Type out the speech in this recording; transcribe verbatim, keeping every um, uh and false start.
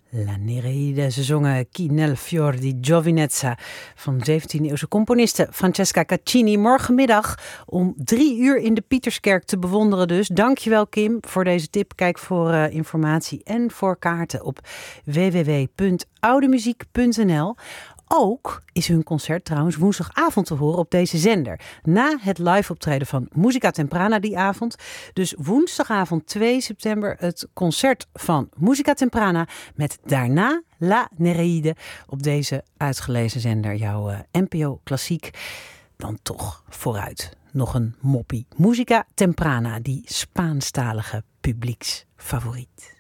La Nereide. Ze zongen Chi nel fior di giovinezza van zeventiende-eeuwse componiste Francesca Caccini. Morgenmiddag om drie uur in de Pieterskerk te bewonderen dus. Dankjewel Kim voor deze tip. Kijk voor uh, informatie en voor kaarten op w w w punt oudemuziek punt n l. Ook is hun concert trouwens woensdagavond te horen op deze zender. Na het live optreden van Musica Temprana die avond. Dus woensdagavond twee september het concert van Musica Temprana. Met daarna La Nereide op deze uitgelezen zender. Jouw uh, N P O Klassiek. Dan toch vooruit. Nog een moppie. Musica Temprana, die Spaanstalige publieksfavoriet.